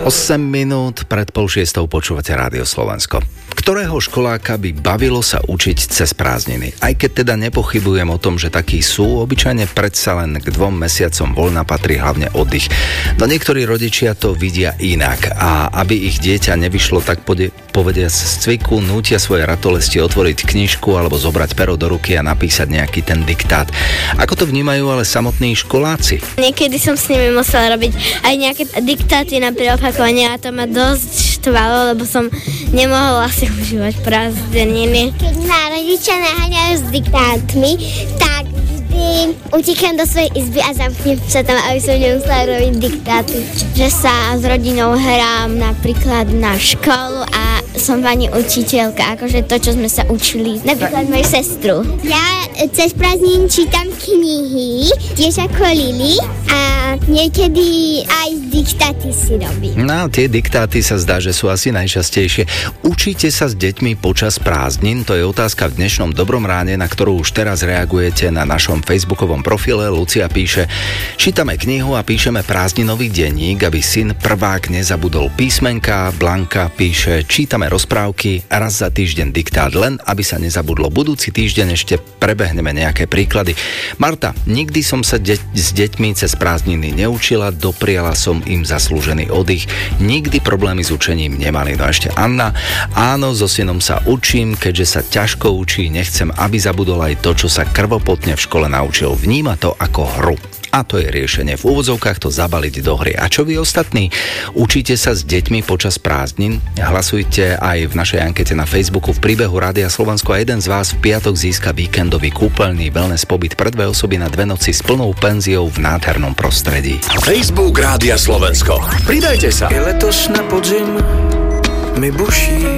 8 minút pred 5:30 počúvate Rádio Slovensko. Ktorého školáka by bavilo sa učiť cez prázdniny? Aj keď teda nepochybujem o tom, že takí sú, obyčajne predsa len k 2 mesiacom voľna patrí hlavne oddych. No niektorí rodičia to vidia inak a aby ich dieťa nevyšlo tak povediac z cviku, nútia svoje ratolesti otvoriť knižku alebo zobrať pero do ruky a napísať nejaký ten diktát. Ako to vnímajú ale samotní školáci? Niekedy som s nimi musela robiť aj nejaké diktáty na preopakovanie a to ma dosť štvalo, lebo som nemohla si užívať prázdniny. Keď ma rodičia naháňajú s diktátmi, tak vždy utekám do svojej izby a zamknem sa tam, aby som nemusela robiť diktáty. Že sa s rodinou hrám napríklad na školu a som pani učiteľka, akože to, čo sme sa učili. Napríklad moju sestru. Ja cez prázdnin čítam knihy, tiež ako Lili a niekedy aj diktáty si robím. No, tie diktáty sa zdá, že sú asi najčastejšie. Učíte sa s deťmi počas prázdnin? To je otázka v dnešnom Dobrom ráne, na ktorú už teraz reagujete na našom facebookovom profile. Lucia píše: čítame knihu a píšeme prázdninový denník, aby syn prvák nezabudol písmenka. Blanka píše: čítame rozprávky, raz za týždeň diktát, len aby sa nezabudlo. Budúci týždeň ešte prebehneme nejaké príklady. Marta: nikdy som sa s deťmi cez prázdniny neučila, dopriala som im zaslúžený oddych. Nikdy problémy s učením nemali. No ešte Anna: áno, so synom sa učím, keďže sa ťažko učí, nechcem, aby zabudol aj to, čo sa krvopotne v škole naučil. Vníma to ako hru. A to je riešenie. V úvodzovkách to zabaliť do hry. A čo vy ostatní? Učíte sa s deťmi počas prázdnin? Hlasujte aj v našej ankete na Facebooku v príbehu Rádia Slovensko a jeden z vás v piatok získa víkendový kúpeľný wellness pobyt pre 2 osoby na 2 noci s plnou penziou v nádhernom prostredí. Facebook Rádia Slovensko. Pridajte sa. Je letos na podzim mi buší